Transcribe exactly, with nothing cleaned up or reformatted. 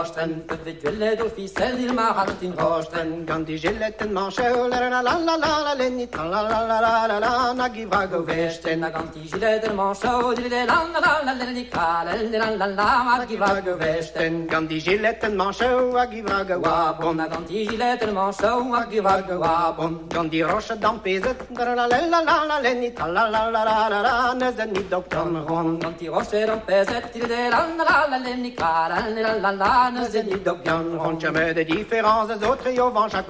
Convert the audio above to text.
rosten. De julle door ficelle die maar had in rosten. Quand die gilletten mancheu, la la la la la la lenni, la la la la la la la, na givago vesten. Na quand die gilletten mancheu, die la la la la lenni, la la la la, ma givago vesten. Quand die gilletten mancheu, a givago wabon. Na quand die gilletten mancheu, a givago wabon. Quand die roche dan pezet, la la la la la lenni, la la la la la la, ne zen niet dokter ron. Quand die roche dan pezet, die la la la la lenni, la la la la, ne zen niet dokter ron. On jamais de différence, autres yo vent chaque